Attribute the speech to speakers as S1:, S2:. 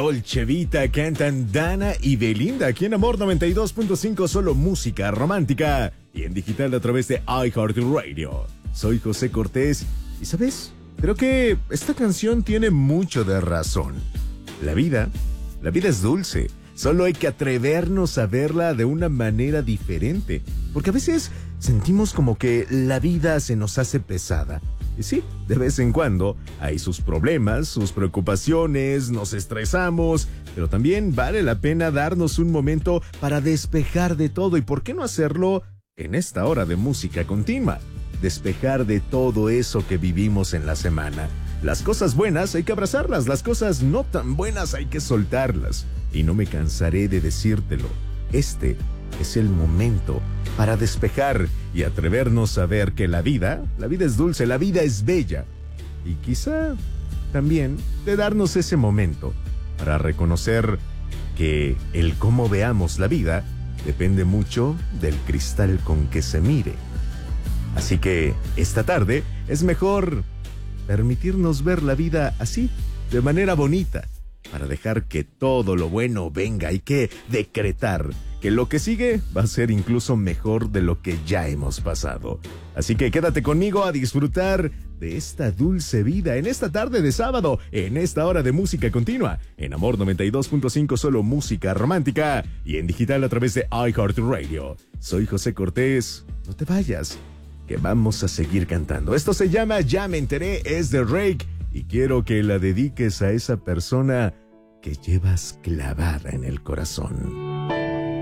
S1: Dolce Vita cantan Dana y Belinda aquí en Amor 92.5, solo música romántica y en digital a través de iHeartRadio. Soy José Cortés y ¿sabes? Creo que esta canción tiene mucho de razón. La vida es dulce. Solo hay que atrevernos a verla de una manera diferente, porque a veces sentimos como que la vida se nos hace pesada. Y sí, de vez en cuando hay sus problemas, sus preocupaciones, nos estresamos, pero también vale la pena darnos un momento para despejar de todo. ¿Y por qué no hacerlo en esta hora de música continua? Despejar de todo eso que vivimos en la semana. Las cosas buenas hay que abrazarlas, las cosas no tan buenas hay que soltarlas. Y no me cansaré de decírtelo, este es el momento para despejar y atrevernos a ver que la vida es dulce, la vida es bella. Y quizá también de darnos ese momento para reconocer que el cómo veamos la vida depende mucho del cristal con que se mire. Así que esta tarde es mejor permitirnos ver la vida así, de manera bonita, para dejar que todo lo bueno venga. Hay que decretar que lo que sigue va a ser incluso mejor de lo que ya hemos pasado. Así que quédate conmigo a disfrutar de esta dulce vida en esta tarde de sábado, en esta hora de música continua, en Amor 92.5, solo música romántica y en digital a través de iHeartRadio. Soy José Cortés, no te vayas, que vamos a seguir cantando. Esto se llama Ya me enteré, es de Rake. Y quiero que la dediques a esa persona que llevas clavada en el corazón.